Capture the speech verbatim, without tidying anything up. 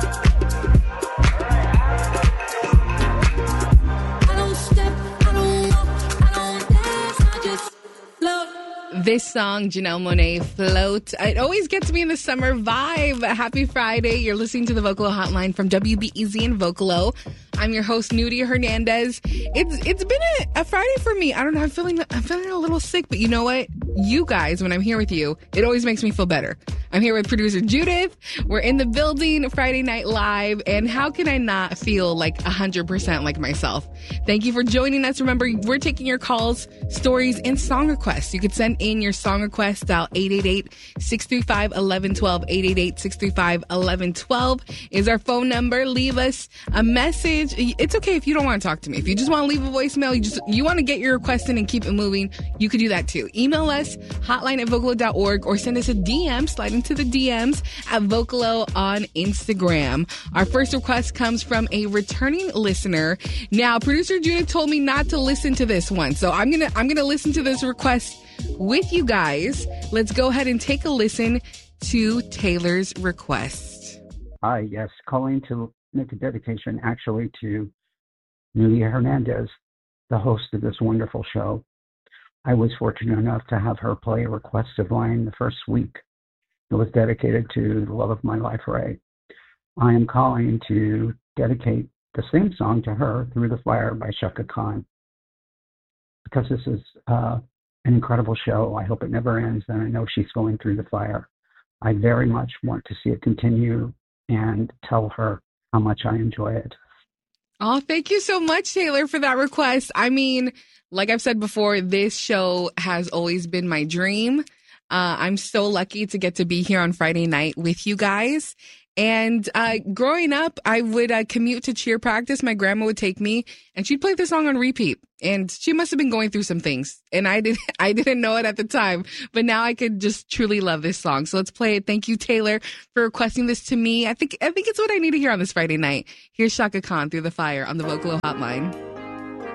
This song, Janelle Monáe, Float. It always gets me in the summer vibe. Happy Friday. You're listening to the Vocalo Hotline from W B E Z in Vocalo. I'm your host, Nudia Hernandez. It's It's been a, a Friday for me. I don't know. I'm feeling I'm feeling a little sick, but you know what? You guys, when I'm here with you, it always makes me feel better. I'm here with producer Judith. We're in the building, Friday Night Live, and how can I not feel like one hundred percent like myself? Thank you for joining us. Remember, we're taking your calls, stories, and song requests. You could send in your song request, dial eight eight eight, six three five, one one one two. eight eight eight, six three five, one one one two is our phone number. Leave us a message. It's okay if you don't want to talk to me. If you just want to leave a voicemail, you just you want to get your request in and keep it moving, you could do that too. Email us, hotline at vocalo dot org, or send us a D M, slide into the D Ms at Vocalo on Instagram. Our first request comes from a returning listener. Now, producer Judith told me not to listen to this one, so I'm gonna I'm gonna listen to this request with you guys. Let's go ahead and take a listen to Taylor's request. Hi, yes, calling to make a dedication actually to Nudia Hernandez, the host of this wonderful show. I was fortunate enough to have her play a request of mine the first week. It was dedicated to the love of my life, Ray. I am calling to dedicate the same song to her, Through the Fire by Chaka Khan, because this is uh, an incredible show. I hope it never ends, and I know she's going through the fire. I very much want to see it continue and tell her how much I enjoy it. Oh, thank you so much, Taylor, for that request. I mean, like I've said before, this show has always been my dream. Uh, I'm so lucky to get to be here on Friday night with you guys. And uh, growing up, I would uh, commute to cheer practice. My grandma would take me, and she'd play the song on repeat. And she must have been going through some things, and I didn't, I didn't know it at the time. But now I could just truly love this song. So let's play it. Thank you, Taylor, for requesting this to me. I think, I think it's what I need to hear on this Friday night. Here's Chaka Khan, Through the Fire, on the Vocalo Hotline.